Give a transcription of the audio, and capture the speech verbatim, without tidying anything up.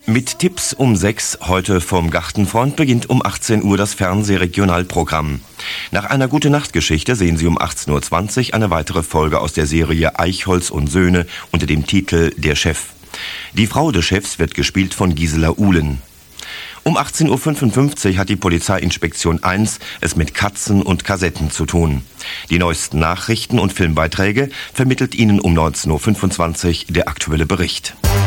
Mit Tipps um sechs, heute vom Gartenfront, beginnt um achtzehn Uhr das Fernsehregionalprogramm. Nach einer Gute-Nacht-Geschichte sehen Sie um achtzehn Uhr zwanzig eine weitere Folge aus der Serie Eichholz und Söhne unter dem Titel Der Chef. Die Frau des Chefs wird gespielt von Gisela Uhlen. Um achtzehn Uhr fünfundfünfzig hat die Polizeiinspektion eins es mit Katzen und Kassetten zu tun. Die neuesten Nachrichten und Filmbeiträge vermittelt Ihnen um neunzehn Uhr fünfundzwanzig der aktuelle Bericht.